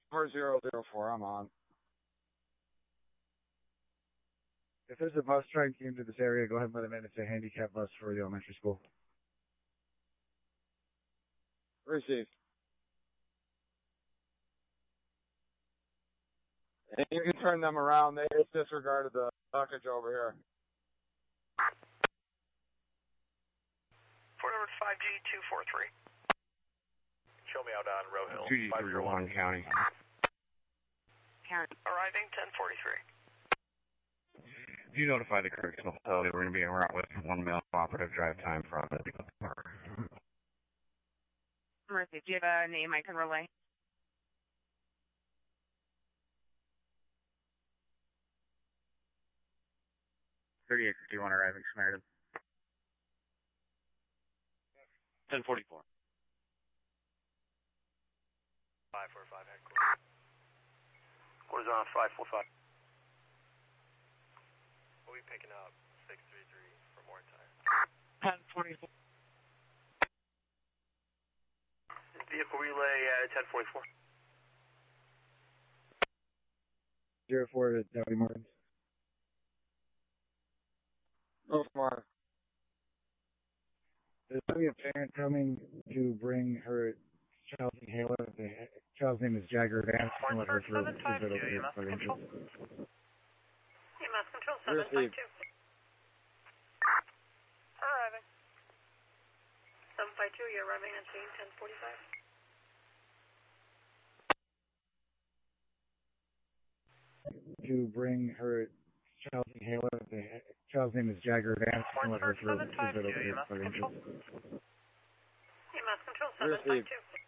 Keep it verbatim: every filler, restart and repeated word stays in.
four zero zero four, I'm on. If there's a bus trying to into this area, go ahead and let them in. It's a handicap bus for the elementary school. Received. And you can turn them around. They just disregarded the package over here. Fort Edward five G two four three. Show me out on Row Hill. two G three one County. County. Arriving ten forty-three. If you notify the correctional facility, we're going to be en route with one male operative drive time from the park. Mercy, do you have a name I can relay? thirty-eight fifty-one arriving Samaritan. ten forty-four. five four five headquarters. What is on five four five? We'll be picking up six three three for more time. ten forty-four. Vehicle relay at ten forty-four. Zero four to Deputy Martins. Oh, smart. There's going to be a parent coming to bring her child's inhaler. The child's name is Jagger Vance. You can let her through. She's right over here. E M S control. E M S control seven five two. Arriving. seven five two, you're arriving on scene ten forty-five. To bring her child's inhaler. The child's name is Jagger Vance. You can let her through. She's right over here. E M S control seven five two.